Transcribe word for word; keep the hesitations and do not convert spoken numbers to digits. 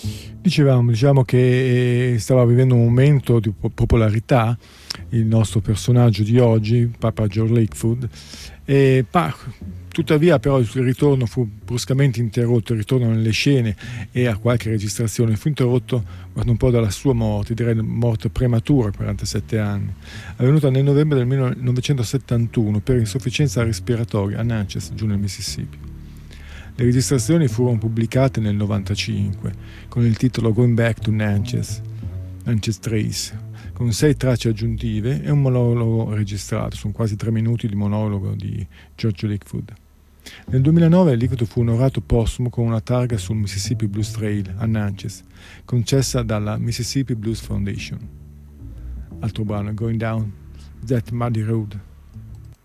Dicevamo, diciamo che stava vivendo un momento di popolarità il nostro personaggio di oggi, Papa George Lakefoot, e pa, tuttavia però il suo ritorno fu bruscamente interrotto, il ritorno nelle scene e a qualche registrazione fu interrotto un po' dalla sua morte, direi morte prematura, quarantasette anni, avvenuta nel novembre del millenovecentosettantuno per insufficienza respiratoria a Natchez, giù nel Mississippi. Le registrazioni furono pubblicate nel novantacinque con il titolo Going Back to Natchez, Natchez Trace, con sei tracce aggiuntive e un monologo registrato, sono quasi tre minuti di monologo di George Lakefoot. Nel duemilanove Lakefoot fu onorato postumo con una targa sul Mississippi Blues Trail a Natchez, concessa dalla Mississippi Blues Foundation. Altro brano, Going Down That Muddy Road.